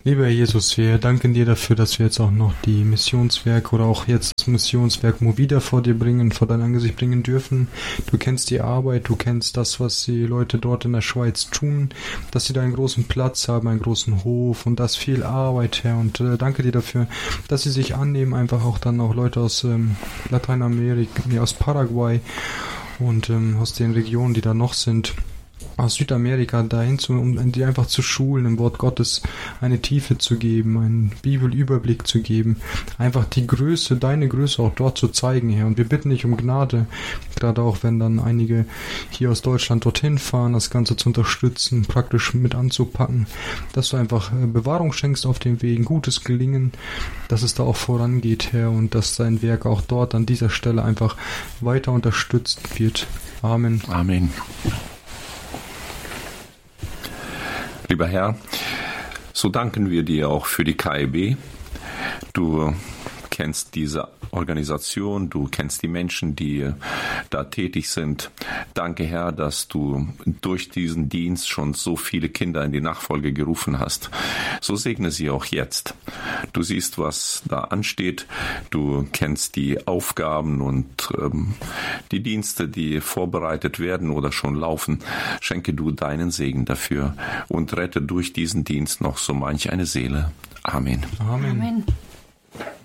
Lieber Herr Jesus, wir danken dir dafür, dass wir jetzt auch noch die Missionswerk oder auch jetzt das Missionswerk Movida vor dir bringen, vor dein Angesicht bringen dürfen. Du kennst die Arbeit, du kennst das, was die Leute dort in der Schweiz tun, dass sie da einen großen Platz haben, einen großen Hof und das viel Arbeit, Herr. Und danke dir dafür, dass sie sich annehmen, einfach auch dann auch Leute aus Lateinamerika, aus Paraguay und aus den Regionen, die da noch sind, aus Südamerika dahin um die einfach zu schulen, im Wort Gottes eine Tiefe zu geben, einen Bibelüberblick zu geben, einfach die Größe, deine Größe auch dort zu zeigen, Herr. Und wir bitten dich um Gnade, gerade auch wenn dann einige hier aus Deutschland dorthin fahren, das Ganze zu unterstützen, praktisch mit anzupacken, dass du einfach Bewahrung schenkst auf dem Weg, gutes Gelingen, dass es da auch vorangeht, Herr, und dass dein Werk auch dort an dieser Stelle einfach weiter unterstützt wird. Amen. Amen. Lieber Herr, so danken wir dir auch für die KIB. Du kennst diese Organisation, du kennst die Menschen, die da tätig sind. Danke, Herr, dass du durch diesen Dienst schon so viele Kinder in die Nachfolge gerufen hast. So segne sie auch jetzt. Du siehst, was da ansteht. Du kennst die Aufgaben und die Dienste, die vorbereitet werden oder schon laufen. Schenke du deinen Segen dafür und rette durch diesen Dienst noch so manch eine Seele. Amen. Amen. Amen.